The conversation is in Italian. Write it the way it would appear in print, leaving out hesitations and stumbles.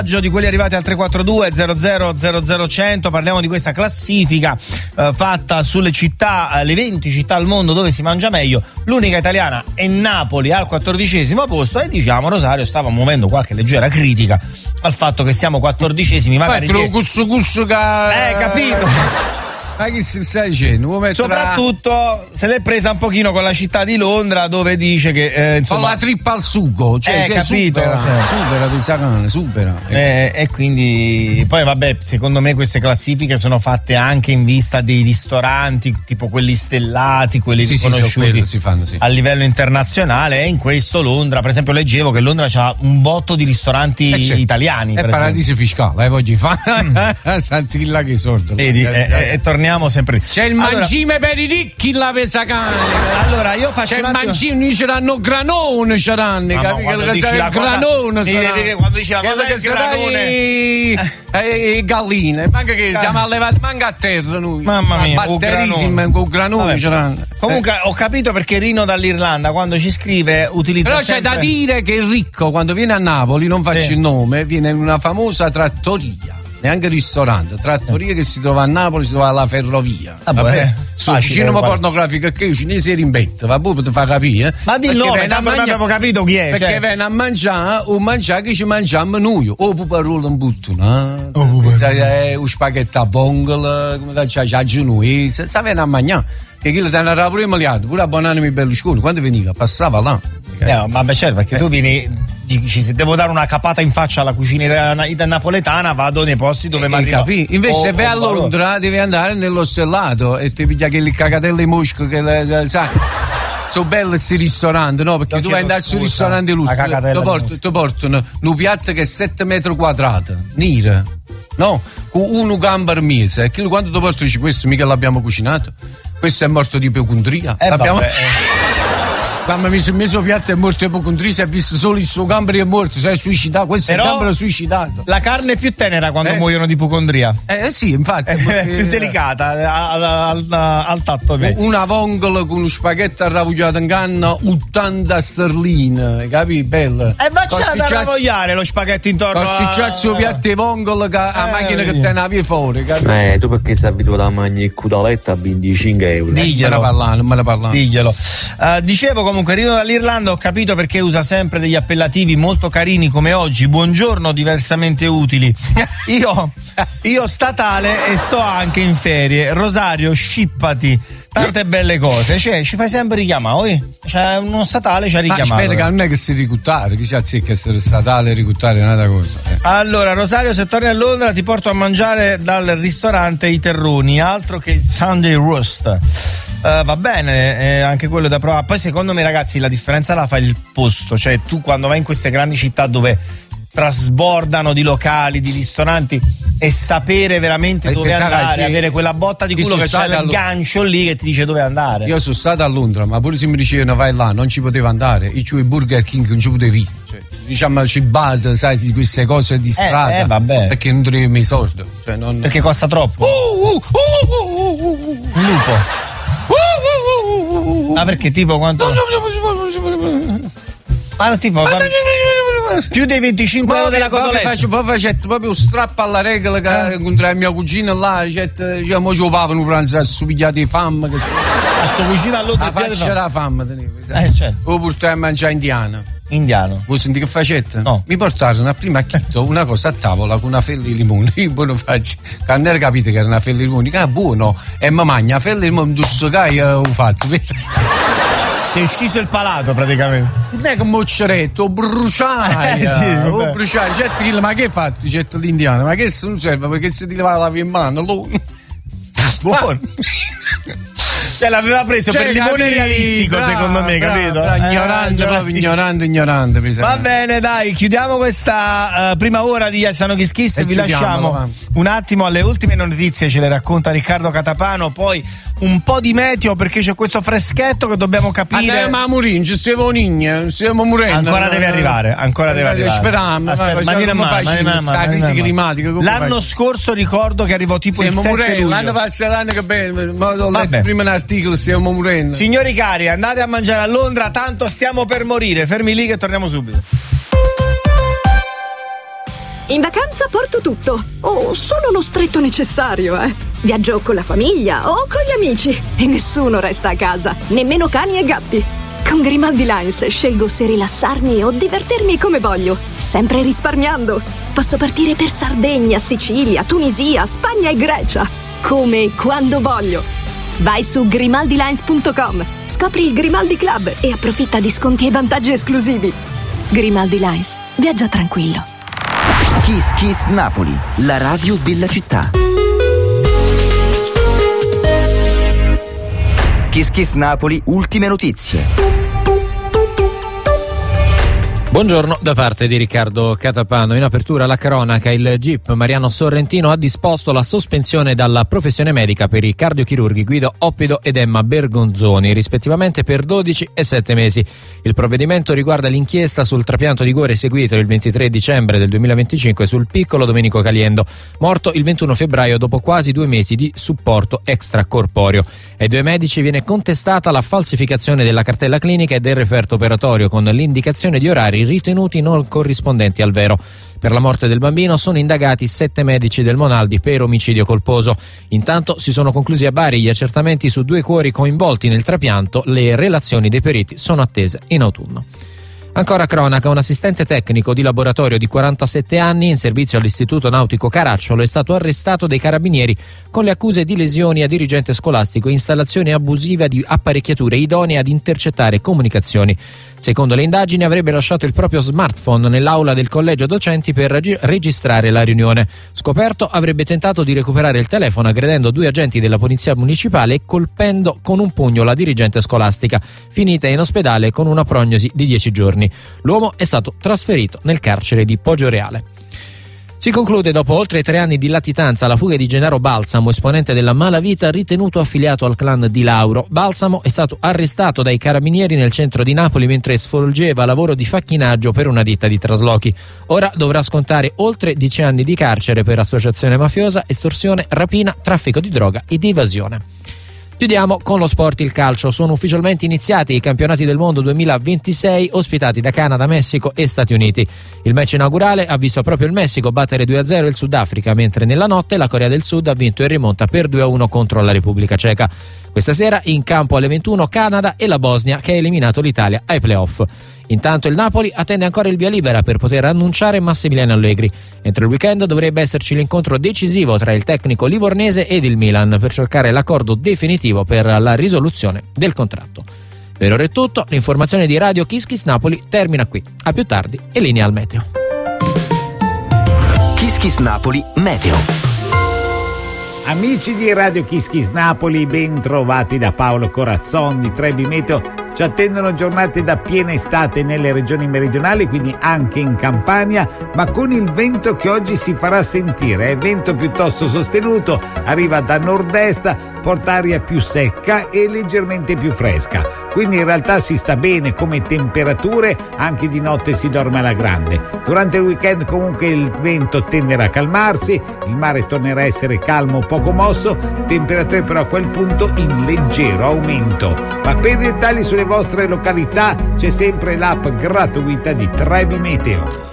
Di quelli arrivati al 342 00 100, parliamo di questa classifica fatta sulle città, le 20 città al mondo dove si mangia meglio. L'unica italiana è Napoli al 14° posto e diciamo Rosario stava muovendo qualche leggera critica al fatto che siamo 14°, magari capito. Ma che stai dicendo? Soprattutto se l'è presa un pochino con la città di Londra, dove dice che insomma con la trippa al sugo, cioè capito, supera. E quindi poi vabbè, secondo me queste classifiche sono fatte anche in vista dei ristoranti tipo quelli stellati, quelli riconosciuti a livello internazionale, e in questo Londra, per esempio, leggevo che Londra c'ha un botto di ristoranti italiani, è paradiso fiscale, voglio fare Santilla che sordo. Vedi, e torniamo sempre lì. C'è il mangime per i ricchi la Pesacane. Allora io faccio c'è il mangime, c'eranno granone, c'eranno, capi che il granone quando dici la cosa del granone e galline, manca che siamo allevati manca a terra noi. Mamma mia, batterissime con granone c'eranno. Comunque ho capito perché Rino dall'Irlanda quando ci scrive utilizza però sempre... c'è da dire che il ricco quando viene a Napoli, non faccio il nome, viene in una famosa trattoria, neanche ristorante, trattoria che si trova a Napoli, si trova alla ferrovia. Vabbè, sul cinema pornografico che io cinese rimbetto, vabbè, per fa capire. Ma di nome, tanto non abbiamo capito chi è. Perché viene a mangiare, che ci mangiamo noi. O puparolo un butto, no? O spaghetti a vongola, come da c'è a genuese, sa viene a mangiare. Che chi lo sta a pure miliardo, pure a Bonanimi Berlusconi, quando veniva, passava là. Ma certo, perché tu vieni... Dici, se devo dare una capata in faccia alla cucina napoletana vado nei posti dove mi arriva. Invece se vai a Londra devi andare nello stellato e ti piglia che le cagatelle mosche che sai sono belle questi ristoranti, no? Perché tu vai andare sul ristorante lusso ti portano un piatto che è 7 metri quadrati nera, no? Con uno gamba al mese, e quando ti porto dici questo mica l'abbiamo cucinato, questo è morto di ipocondria, Mamma mia, il suo piatto è morto ipocondria, si è visto solo il suo gambero è morto, si è suicidato, questo però è il gambero suicidato. La carne è più tenera quando muoiono di ipocondria. Sì, infatti. È più delicata al tatto. Una vongola con uno spaghetto arravogliato in canna, 80 sterline, capi? Bello. E vaccela da arravogliare lo spaghetto intorno a... Se c'è il suo piatto di vongola, la macchina che te ne avvia fuori, capi? Tu perché sei abituato a mangiare il cudaletta a 25 euro? Non me ne parlare. Diglielo. Dicevo comunque, Rino dall'Irlanda, ho capito perché usa sempre degli appellativi molto carini come oggi: buongiorno, diversamente utili. Io statale e sto anche in ferie. Rosario, scippati. Tante belle cose, cioè ci fai sempre richiamare. C'è uno statale, ci ha richiamato. Ma spera che non è che si ricuttare, che c'è che essere statale e ricuttare è un'altra cosa. Allora, Rosario, se torni a Londra ti porto a mangiare dal ristorante I Terroni, altro che il Sunday Roast. Va bene, anche quello da provare. Poi secondo me, ragazzi, la differenza la fa il posto, cioè tu quando vai in queste grandi città dove trasbordano di locali, di ristoranti, e sapere veramente dove andare, avere quella botta di culo che c'è il gancio lì che ti dice dove andare. Io sono stato a Londra, ma pure se mi dicevano vai là non ci potevo andare, io i Burger King non ci potevi, cioè, diciamo cibato, sai, di queste cose di strada, vabbè. Perché non trovi i soldi, cioè non... perché costa troppo. Un lupo. Ma perché tipo quanto? Ma tipo più dei 25 euro della cotoletta. Poi c'è proprio strappo alla regola che incontrai mia cugina là, mo ci ovavano pranzo a subigliati di fame. Che sto cucina all'altro faccia la fame tenevo. Certo. O portai a mangiare indiano. Vuoi sentire che facette? No. Mi portarono a prima a Chitto una cosa a tavola con una fella di limone. Io buono faccio. Quando era capito che era una fella di limone, che buono. E mi mangia la fella di limone, dusso che ho fatto. Ti è uscito il palato praticamente. Non è che mocceretto, bruciai. Sì, bruciai. Certo, ma che hai fatto? Certo l'indiano, ma che se non serve perché se ti levava la via in mano? Buono. Cioè l'aveva preso per il limone realistico, secondo me, capito? Ignorante, proprio ignorante. Va bene, dai, chiudiamo questa prima ora di Asano Kiss Kiss e vi lasciamo un attimo alle ultime notizie, ce le racconta Riccardo Catapano, poi un po' di meteo perché c'è questo freschetto che dobbiamo capire. Ma Murin, ci stiamo morendo. Ancora deve arrivare. Speriamo. La crisi climatica. L'anno scorso ricordo che arrivò tipo il 7 luglio. L'anno passato che bene, ho letto prima un articolo, stiamo morendo. Signori cari, andate a mangiare a Londra, tanto stiamo per morire. Fermi lì che torniamo subito. In vacanza porto tutto, o solo lo stretto necessario, Viaggio con la famiglia o con gli amici e nessuno resta a casa, nemmeno cani e gatti. Con Grimaldi Lines scelgo se rilassarmi o divertirmi come voglio, sempre risparmiando. Posso partire per Sardegna, Sicilia, Tunisia, Spagna e Grecia, come e quando voglio. Vai su grimaldilines.com, scopri il Grimaldi Club e approfitta di sconti e vantaggi esclusivi. Grimaldi Lines, viaggia tranquillo. Kiss Kiss Napoli, la radio della città. Kiss Kiss Napoli, ultime notizie. Buongiorno da parte di Riccardo Catapano. In apertura alla cronaca, il GIP Mariano Sorrentino ha disposto la sospensione dalla professione medica per i cardiochirurghi Guido Oppido ed Emma Bergonzoni, rispettivamente per 12 e 7 mesi. Il provvedimento riguarda l'inchiesta sul trapianto di cuore eseguito il 23 dicembre del 2025 sul piccolo Domenico Caliendo, morto il 21 febbraio dopo quasi 2 mesi di supporto extracorporeo. Ai 2 medici viene contestata la falsificazione della cartella clinica e del referto operatorio con l'indicazione di orari ritenuti non corrispondenti al vero. Per la morte del bambino sono indagati 7 medici del Monaldi per omicidio colposo. Intanto si sono conclusi a Bari gli accertamenti su 2 cuori coinvolti nel trapianto. Le relazioni dei periti sono attese in autunno. Ancora cronaca, un assistente tecnico di laboratorio di 47 anni in servizio all'Istituto Nautico Caracciolo è stato arrestato dai carabinieri con le accuse di lesioni a dirigente scolastico e installazione abusiva di apparecchiature idonee ad intercettare comunicazioni. Secondo le indagini avrebbe lasciato il proprio smartphone nell'aula del collegio docenti per registrare la riunione. Scoperto, avrebbe tentato di recuperare il telefono aggredendo 2 agenti della polizia municipale e colpendo con un pugno la dirigente scolastica, finita in ospedale con una prognosi di 10 giorni. L'uomo è stato trasferito nel carcere di Poggioreale. Si conclude dopo oltre 3 anni di latitanza la fuga di Gennaro Balsamo, esponente della malavita ritenuto affiliato al clan di Lauro. Balsamo è stato arrestato dai carabinieri nel centro di Napoli mentre svolgeva lavoro di facchinaggio per una ditta di traslochi. Ora dovrà scontare oltre 10 anni di carcere per associazione mafiosa, estorsione, rapina, traffico di droga ed evasione. Chiudiamo con lo sport, il calcio. Sono ufficialmente iniziati i campionati del mondo 2026 ospitati da Canada, Messico e Stati Uniti. Il match inaugurale ha visto proprio il Messico battere 2-0 il Sudafrica, mentre nella notte la Corea del Sud ha vinto in rimonta per 2-1 contro la Repubblica Ceca. Questa sera in campo alle 21 Canada e la Bosnia che ha eliminato l'Italia ai playoff. Intanto il Napoli attende ancora il via libera per poter annunciare Massimiliano Allegri. Entro il weekend dovrebbe esserci l'incontro decisivo tra il tecnico livornese ed il Milan per cercare l'accordo definitivo per la risoluzione del contratto. Per ora è tutto, l'informazione di Radio Kiss Kiss Napoli termina qui. A più tardi e linea al meteo. Kiss Kiss Napoli Meteo. Amici di Radio Kiss Kiss Napoli, ben trovati da Paolo Corazzon di Trebi Meteo. Ci attendono giornate da piena estate nelle regioni meridionali, quindi anche in Campania, ma con il vento che oggi si farà sentire. È vento piuttosto sostenuto, arriva da nord-est, porta aria più secca e leggermente più fresca. Quindi in realtà si sta bene come temperature, anche di notte si dorme alla grande. Durante il weekend comunque il vento tenderà a calmarsi, il mare tornerà a essere calmo, poco mosso, temperature però a quel punto in leggero aumento. Ma per dettagli sulle vostre località c'è sempre l'app gratuita di Trebi Meteo.